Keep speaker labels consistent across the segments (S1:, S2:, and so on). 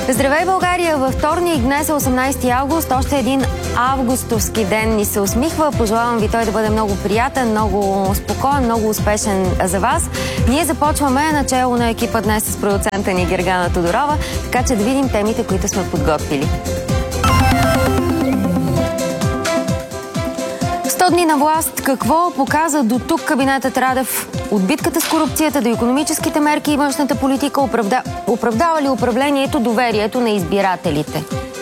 S1: Здравей, България! Във вторник, днес е 18 август, още един августовски ден ни се усмихва. Пожелавам ви той да бъде много приятен, много спокоен, много успешен за вас. Ние започваме начало на екипа днес с продуцента ни Гергана Тодорова, така че да видим темите, които сме подготвили. 100 дни на власт. Какво показа до тук кабинетът Радев? От битката с корупцията до икономическите мерки и външната политика оправдава ли управлението доверието на избирателите?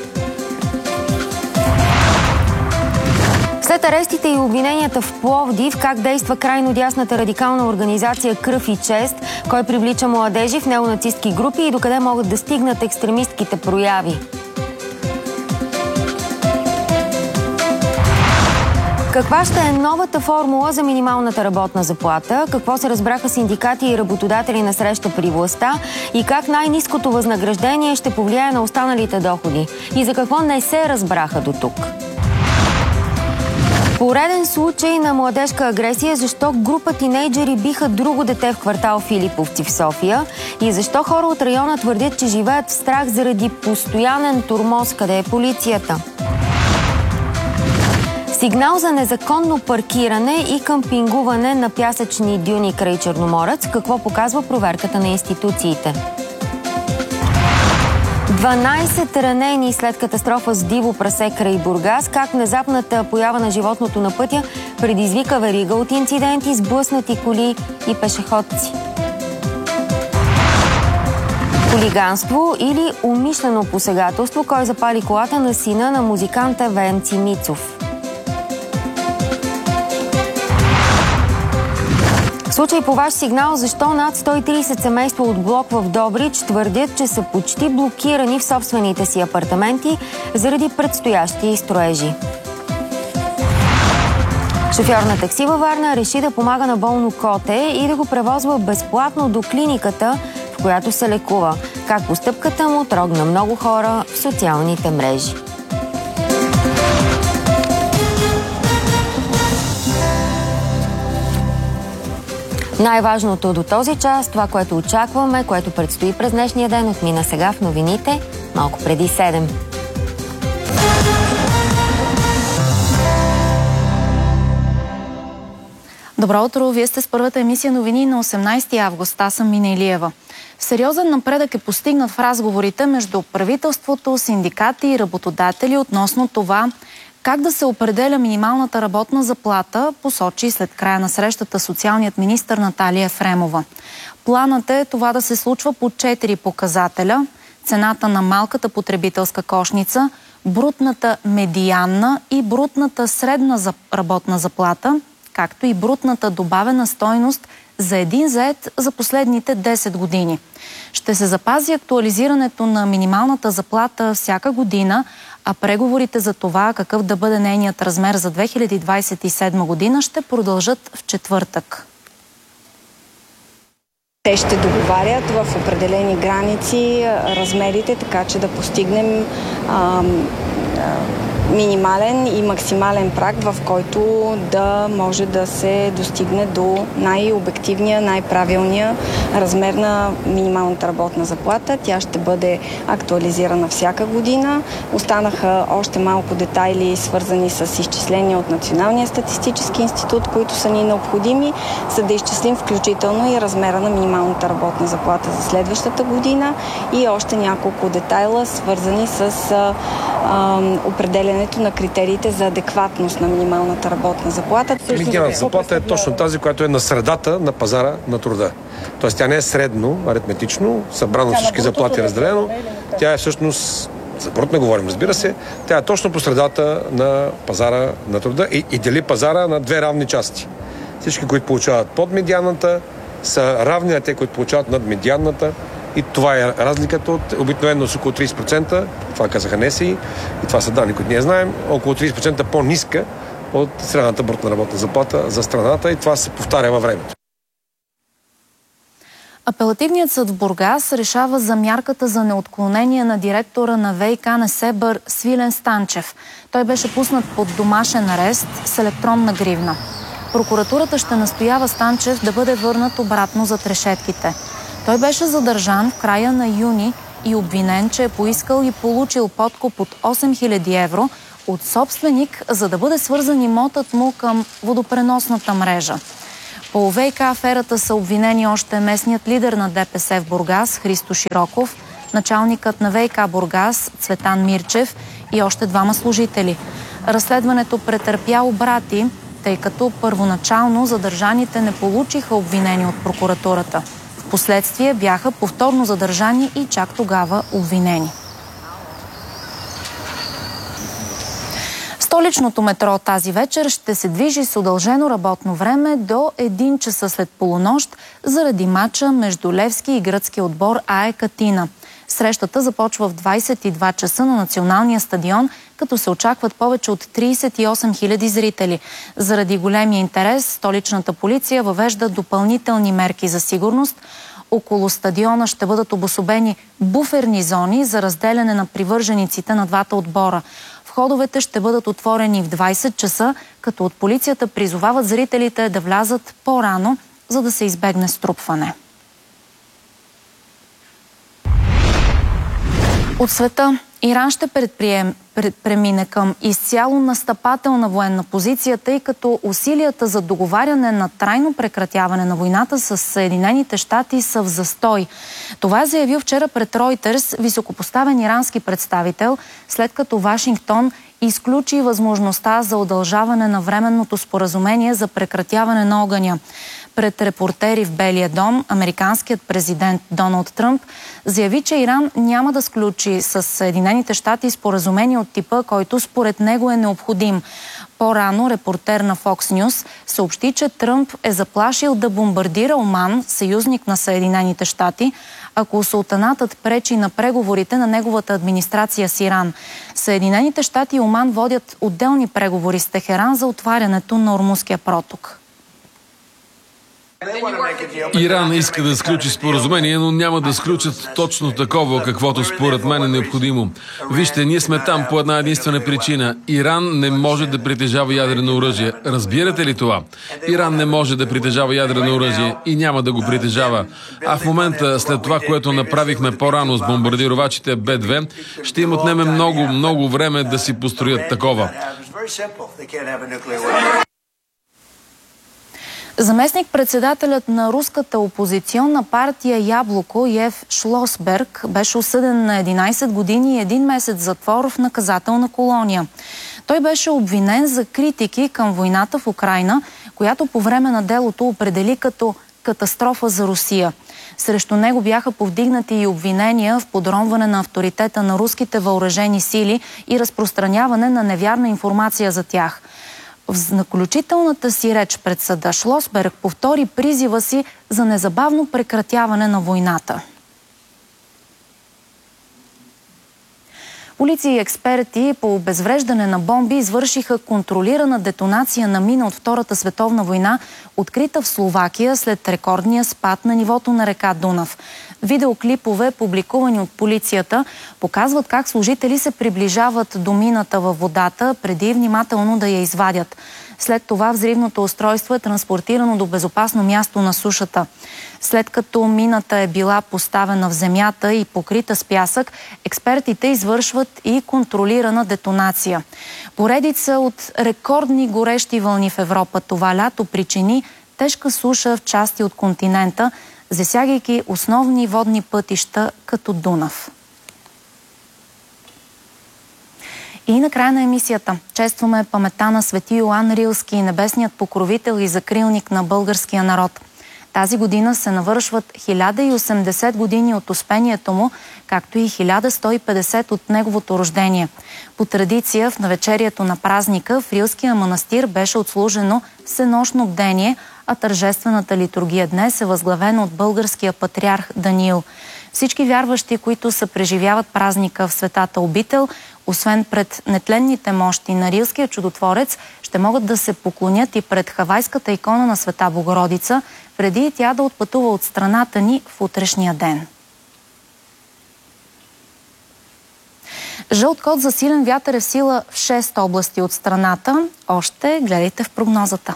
S1: След арестите и обвиненията в Пловдив, как действа крайно дясната радикална организация Кръв и чест, кой привлича младежи в неонацистки групи и докъде могат да стигнат екстремистките прояви? Каква ще е новата формула за минималната работна заплата? Какво се разбраха синдикати и работодатели на среща при властта? И как най-ниското възнаграждение ще повлияе на останалите доходи? И за какво не се разбраха до тук? Пореден случай на младежка агресия, защо група тинейджери биха друго дете в квартал Филиповци в София и защо хора от района твърдят, че живеят в страх заради постоянен тормоз, къде е полицията? Сигнал за незаконно паркиране и къмпингуване на пясъчни дюни край Черноморец. Какво показва проверката на институциите? 12 ранени след катастрофа с диво прасе край Бургас. Как внезапната поява на животното на пътя предизвика верига от инциденти, сблъснати коли и пешеходци. Хулиганство или умишлено посегателство? Кой запали колата на сина на музиканта Венци Мицов? В случай по ваш сигнал, защо над 130 семейства от блок в Добрич твърдят, че са почти блокирани в собствените си апартаменти заради предстоящи строежи. Шофьор на такси във Варна реши да помага на болно коте и да го превозва безплатно до клиниката, в която се лекува. Как постъпката му трогна много хора в социалните мрежи. Най-важното до този час, това, което очакваме, което предстои през днешния ден, отмина сега в новините, малко преди 7.
S2: Добро утро! Вие сте с първата емисия новини на 18 август. Аз съм Мина Илиева. Сериозен напредък е постигнат в разговорите между правителството, синдикати и работодатели относно това как да се определя минималната работна заплата, посочи след края на срещата социалният министър Наталия Ефремова. Планът е това да се случва по 4 показателя: цената на малката потребителска кошница, брутната медианна и брутната средна работна заплата, както и брутната добавена стойност за един зает за последните 10 години. Ще се запази актуализирането на минималната заплата всяка година, а преговорите за това какъв да бъде нейният размер за 2027 година ще продължат в четвъртък.
S3: Те ще договарят в определени граници размерите, така че да постигнем минимален и максимален праг, в който да може да се достигне до най-обективния, най-правилния размер на минималната работна заплата. Тя ще бъде актуализирана всяка година. Останаха още малко детайли, свързани с изчисления от Националния статистически институт, които са ни необходими, за да изчислим включително и размера на минималната работна заплата за следващата година и още няколко детайла, свързани с определенето на критериите за адекватност на минималната работна заплата.
S4: Минималната заплата е точно тази, която е на средата на пазара на труда. Тоест тя не е средно, аритметично, събрано всички заплати разделено. Тя е всъщност, за брутно говорим, разбира се, тя е точно по средата на пазара на труда и дели пазара на две равни части. Всички, които получават под медианната, са равни на те, които получават над медианната. И това е разликата от обикновено с около 30%, това казаха НСИ, и това са данни, които ние знаем, около 30% по-ниска от средната брутна работна заплата за страната и това се повтаря във времето.
S2: Апелативният съд в Бургас решава за мярката за неотклонение на директора на ВиК Несебър Свилен Станчев. Той беше пуснат под домашен арест с електронна гривна. Прокуратурата ще настоява Станчев да бъде върнат обратно зад решетките. Той беше задържан в края на юни и обвинен, че е поискал и получил подкуп от 8000 евро от собственик, за да бъде свързан имотът му към водопреносната мрежа. По ВиК аферата са обвинени още местният лидер на ДПС в Бургас Христо Широков, началникът на ВиК Бургас Цветан Мирчев и още 2 служители. Разследването претърпя обрати, тъй като първоначално задържаните не получиха обвинения от прокуратурата. Впоследствие бяха повторно задържани и чак тогава обвинени. Столичното метро тази вечер ще се движи с удължено работно време до 1 часа след полунощ заради мача между левски и гръцки отбор АЕК Атина. Срещата започва в 22 часа на националния стадион, като се очакват повече от 38 000 зрители. Заради големия интерес, столичната полиция въвежда допълнителни мерки за сигурност. Около стадиона ще бъдат обособени буферни зони за разделяне на привържениците на двата отбора. Входовете ще бъдат отворени в 20 часа, като от полицията призовават зрителите да влязат по-рано, за да се избегне струпване. От света Иран ще премине към изцяло настъпателна военна позиция, тъй като усилията за договаряне на трайно прекратяване на войната с Съединените щати са в застой. Това е заявил вчера пред Ройтерс високопоставен ирански представител, след като Вашингтон изключи възможността за удължаване на временното споразумение за прекратяване на огъня. Пред репортери в Белия дом, американският президент Доналд Тръмп заяви, че Иран няма да сключи с Съединените щати споразумение от типа, който според него е необходим. По-рано репортер на Fox News съобщи, че Тръмп е заплашил да бомбардира Оман, съюзник на Съединените щати, ако султанатът пречи на преговорите на неговата администрация с Иран. Съединените щати и Оман водят отделни преговори с Техеран за отварянето на Ормузския проток.
S5: Иран иска да сключи споразумение, но няма да сключат точно такова, каквото според мен е необходимо. Вижте, ние сме там по една единствена причина. Иран не може да притежава ядрено оръжие. Разбирате ли това? Иран не може да притежава ядрено оръжие и няма да го притежава. А в момента, след това, което направихме по-рано с бомбардировачите Б-2, ще им отнеме много време да си построят такова.
S2: Заместник-председателят на руската опозиционна партия Яблоко Ев Шлосберг беше осъден на 11 години и 1 месец затвор в наказателна колония. Той беше обвинен за критики към войната в Украйна, която по време на делото определи като катастрофа за Русия. Срещу него бяха повдигнати и обвинения в подронване на авторитета на руските въоръжени сили и разпространяване на невярна информация за тях. В заключителната си реч пред съда Шлосберг повтори призива си за незабавно прекратяване на войната. Полиция и експерти по обезвреждане на бомби извършиха контролирана детонация на мина от Втората световна война, открита в Словакия след рекордния спад на нивото на река Дунав. Видеоклипове, публикувани от полицията, показват как служители се приближават до мината във водата, преди внимателно да я извадят. След това взривното устройство е транспортирано до безопасно място на сушата. След като мината е била поставена в земята и покрита с пясък, експертите извършват и контролирана детонация. Поредица от рекордни горещи вълни в Европа това лято причини тежка суша в части от континента, засягайки основни водни пътища като Дунав. И накрая на емисията честваме паметта на свети Йоан Рилски, небесният покровител и закрилник на българския народ. Тази година се навършват 1080 години от успението му, както и 1150 от неговото рождение. По традиция в навечерието на празника в Рилския манастир беше отслужено всенощно бдение, а тържествената литургия днес е възглавена от българския патриарх Даниил. Всички вярващи, които се преживяват празника в светата обител, освен пред нетленните мощи на Рилския чудотворец, ще могат да се поклонят и пред хавайската икона на Света Богородица, преди тя да отпътува от страната ни в утрешния ден. Жълт код за силен вятър е в сила в 6 области от страната. Още гледайте в прогнозата.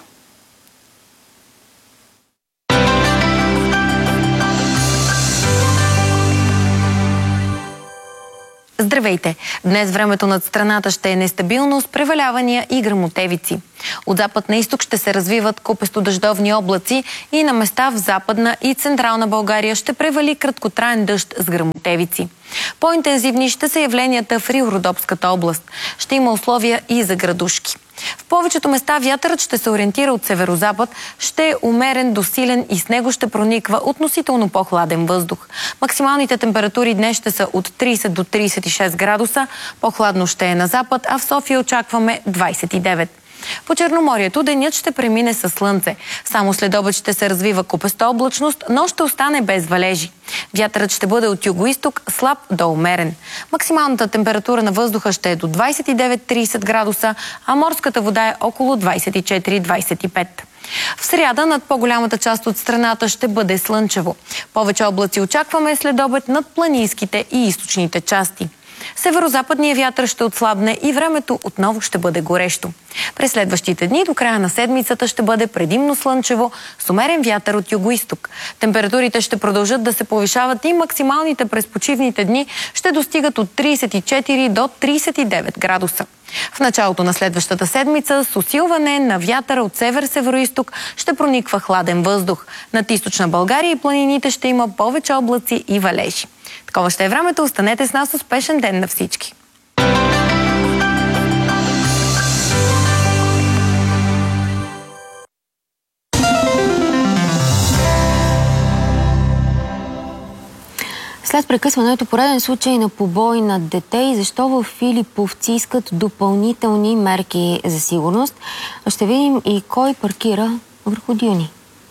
S2: Здравейте! Днес времето над страната ще е нестабилно с превалявания и гръмотевици. От запад на изток ще се развиват купесто-дъждовни облаци и на места в Западна и Централна България ще превали краткотраен дъжд с гръмотевици. По-интензивни ще са явленията в Ривнодопската област. Ще има условия и за градушки. В повечето места вятърът ще се ориентира от северозапад, ще е умерен до силен и с него ще прониква относително по-хладен въздух. Максималните температури днес ще са от 30 до 36 градуса, по-хладно ще е на запад, а в София очакваме 29. По Черноморието денят ще премине със слънце. Само след обед ще се развива купеста облачност, но ще остане без валежи. Вятърът ще бъде от югоизток слаб до умерен. Максималната температура на въздуха ще е до 29-30 градуса, а морската вода е около 24-25. В сряда над по-голямата част от страната ще бъде слънчево. Повече облаци очакваме след обед над планинските и източните части. Северозападният вятър ще отслабне и времето отново ще бъде горещо. През следващите дни до края на седмицата ще бъде предимно слънчево с умерен вятър от югоизток. Температурите ще продължат да се повишават и максималните през почивните дни ще достигат от 34 до 39 градуса. В началото на следващата седмица с усилване на вятъра от север-североизток ще прониква хладен въздух. Над източна България и планините ще има повече облаци и валежи. Такова ще е времето. Останете с нас. Успешен ден на всички!
S1: След прекъсването пореден случай на побой над дете и защо в Филиповци искат допълнителни мерки за сигурност. Ще видим и кой паркира върху дюни.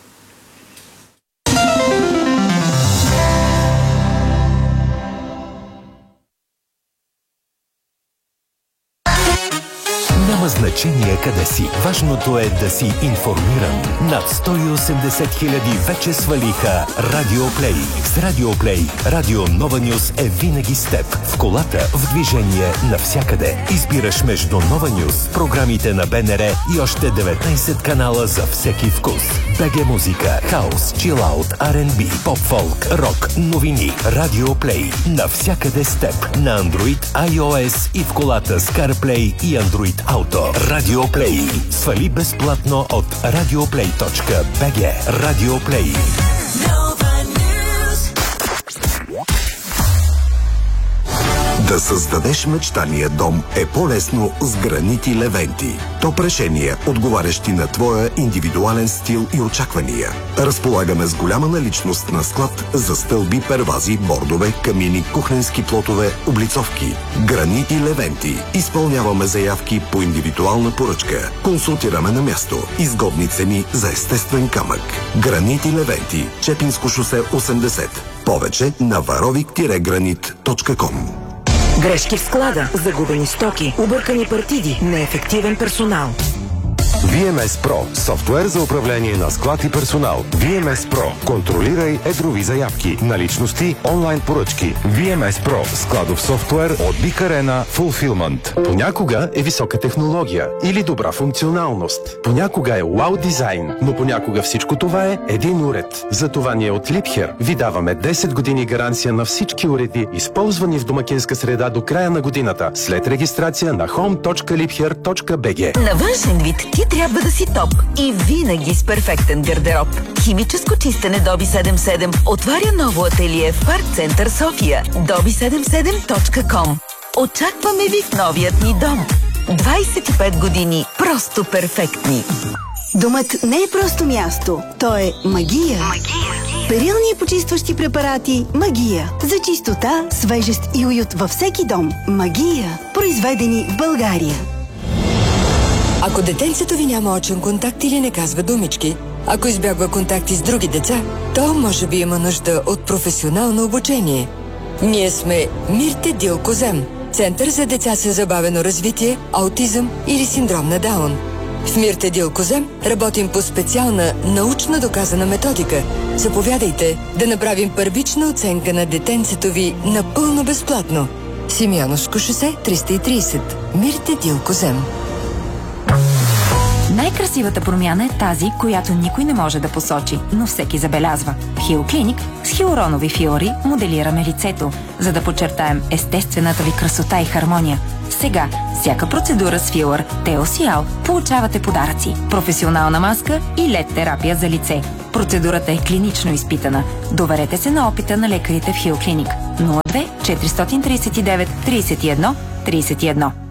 S6: Няма значение къде си. Важното е да си информиран. Над 180 хиляди вече свалиха Радиоплей. С Радиоплей Радио Нова Нюс е винаги с теб. В колата, в движение, навсякъде. Избираш между Нова Нюс, програмите на БНР и още 19 канала за всеки вкус. БГ музика, хаус, чилаут, R&B, поп-фолк, рок, новини. Радиоплей. Навсякъде с теб. На Android, iOS и в колата с CarPlay и Android Auto. Радиоплей. Свали безплатно от radioplay.bg. Радиоплей.
S7: Да създадеш мечтания дом е по-лесно с Гранити Левенти. Топ решения, отговарящи на твоя индивидуален стил и очаквания. Разполагаме с голяма наличност на склад за стълби, первази, бордове, камини, кухненски плотове, облицовки. Гранити Левенти. Изпълняваме заявки по индивидуална поръчка. Консултираме на място. Изгодни цени за естествен камък. Гранити Левенти. Чепинско шосе 80. Повече на varovik-granit.com.
S8: Грешки в склада, загубени стоки, объркани партиди, неефективен персонал.
S9: VMS Pro – софтуер за управление на склад и персонал. VMS Pro – контролирай едрови заявки, наличности, онлайн поръчки. VMS Pro – складов софтуер от Big Arena Fulfillment. Понякога е висока технология или добра функционалност. Понякога е вау дизайн, но понякога всичко това е един уред. Затова ние от Liebherr ви даваме 10 години гаранция на всички уреди, използвани в домакинска среда до края на годината, след регистрация на home.liebherr.bg.
S8: На външен вид ти трябва да си топ и винаги с перфектен гардероб. Химическо чистене Доби 77 отваря ново ателие в Парк Център София. dobi77.com. Очакваме ви в новият ни дом. 25 години просто перфектни.
S10: Домът не е просто място, то е магия. Перилни и почистващи препарати Магия. За чистота, свежест и уют във всеки дом. Магия. Произведени в България.
S11: Ако детенцето ви няма очен контакт или не казва думички, ако избягва контакти с други деца, то може би има нужда от професионално обучение. Ние сме Мирте Дилкозем, Център за деца с забавено развитие, аутизъм или синдром на Даун. В Мирте Дилкозем работим по специална научно доказана методика. Заповядайте да направим първична оценка на детенцето ви напълно безплатно. Симеоновско шосе 330. Мирте Дилкозем.
S12: Най-красивата промяна е тази, която никой не може да посочи, но всеки забелязва. В Хиоклиник с хиалуронови филори моделираме лицето, за да подчертаем естествената ви красота и хармония. Сега, всяка процедура с филър Теосиал получавате подаръци, професионална маска и LED терапия за лице. Процедурата е клинично изпитана. Доверете се на опита на лекарите в Хиоклиник. 02 439 31 31.